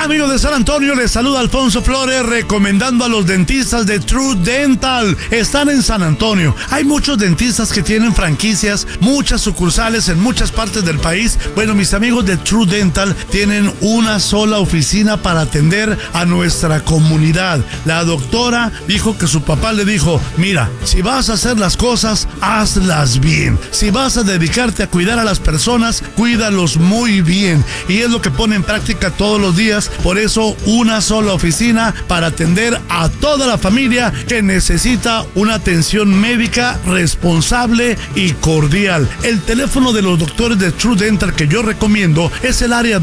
amigos de San Antonio? Les saluda Alfonso Flores recomendando a los dentistas de True Dental. Están en San Antonio. Hay muchos dentistas que tienen franquicias, muchas sucursales en muchas partes del país. Bueno, mis amigos de True Dental tienen una sola oficina para atender a nuestra comunidad. La doctora dijo que su papá le dijo: mira, si vas a hacer las cosas, hazlas bien. Si vas a dedicarte a cuidar a las personas, cuídalos muy bien. Y es lo que pone en práctica todos los días. Por eso, una sola oficina para atender a toda la familia que necesita una atención médica responsable y cordial. El teléfono de los doctores de True Dental que yo recomiendo es el área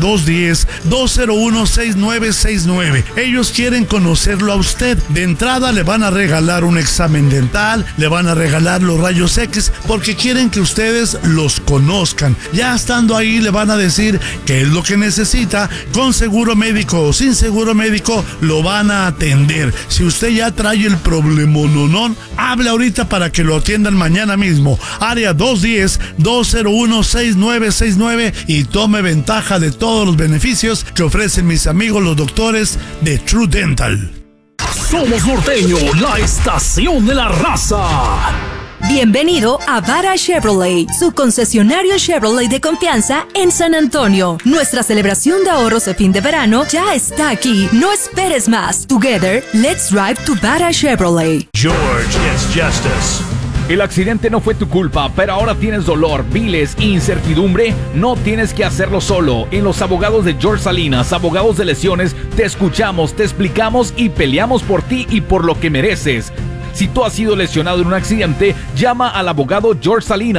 210-201-6969. Ellos quieren conocerlo a usted. De entrada le van a regalar un examen dental, le van a regalar los rayos X, porque quieren que ustedes los conozcan. Ya estando ahí le van a decir qué es lo que necesita. Con seguro médico o sin seguro médico lo van a atender. Si usted ya trae el problemononón, hable ahorita para que lo atiendan mañana mismo. Área 210-201-6969 y tome ventaja de todos los beneficios que ofrecen mis amigos los doctores de True Dental. Somos Norteño, la estación de la raza. Bienvenido a Vara Chevrolet, su concesionario Chevrolet de confianza en San Antonio. Nuestra celebración de ahorros de fin de verano ya está aquí. No esperes más. Together, let's drive to Vara Chevrolet. George gets justice. El accidente no fue tu culpa, pero ahora tienes dolor, biles e incertidumbre. No tienes que hacerlo solo. En los abogados de George Salinas, abogados de lesiones, te escuchamos, te explicamos y peleamos por ti y por lo que mereces. Si tú has sido lesionado en un accidente, llama al abogado George Salinas